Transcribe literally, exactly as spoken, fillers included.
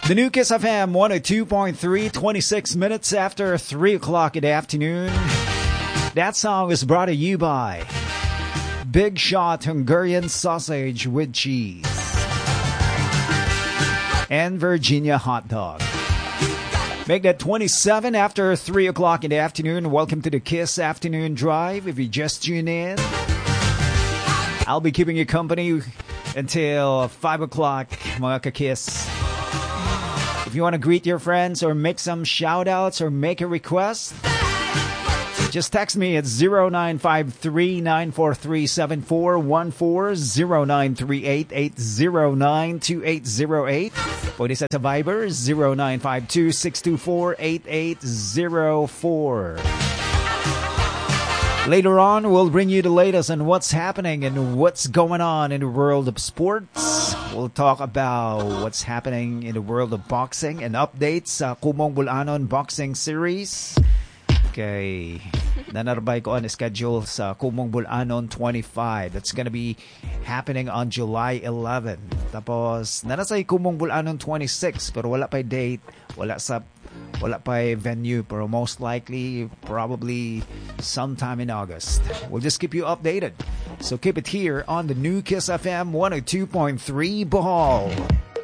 The new Kiss F M one oh two point three, twenty-six minutes after three o'clock in the afternoon. That song was brought to you by Big Shot Hungarian Sausage with Cheese and Virginia Hot Dog. Make that twenty-seven after three o'clock in the afternoon. Welcome to the Kiss Afternoon Drive. If you just tune in, I'll be keeping you company until five o'clock, mga ka-Kiss. If you want to greet your friends or make some shout-outs or make a request, just text me at zero nine five three, nine four three, seven four one four, zero nine three eight, eight zero nine, two eight zero eight. Pwede sa Viber, zero nine five two, six two four, eight eight zero four. Later on, we'll bring you the latest on what's happening and what's going on in the world of sports. We'll talk about what's happening in the world of boxing and updates sa Kumong Bulanon Boxing Series. Okay, nanarbay ko ang schedule sa Kumong Bulanon twenty-five. That's gonna be happening on July eleventh. Tapos, nanasay Kumong Bulanon twenty-six, pero wala pa date, wala sa wala pa venue, pero most likely, probably sometime in August. We'll just keep you updated. So keep it here on the new Kiss F M one oh two point three Bohol.